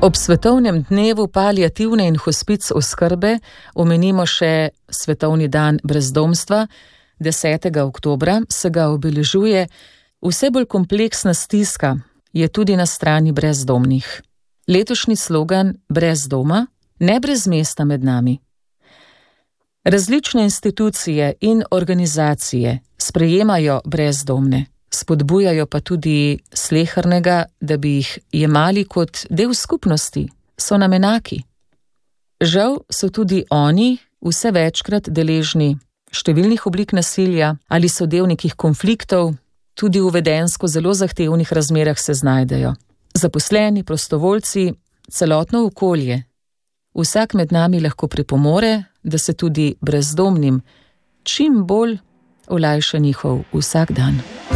Ob svetovnem dnevu paliativne in hospic oskrbe omenimo še Svetovni dan brezdomstva. 10. oktobra se ga obeležuje. Vse bolj kompleksna stiska je tudi na strani brezdomnih. Letošnji slogan brez doma, ne brez mesta med nami. Različne institucije in organizacije sprejemajo brezdomne, spodbujajo pa tudi slehernega, da bi jih jemali kot del skupnosti, so nam enaki. Žal so tudi oni vse večkrat deležni številnih oblik nasilja ali so del nekih konfliktov, tudi v vedenjsko zelo zahtevnih razmerah se znajdejo. Zaposleni, prostovoljci, celotno okolje. Vsak med nami lahko pripomore, da se tudi brezdomnim čim bolj olajša njihov vsak dan.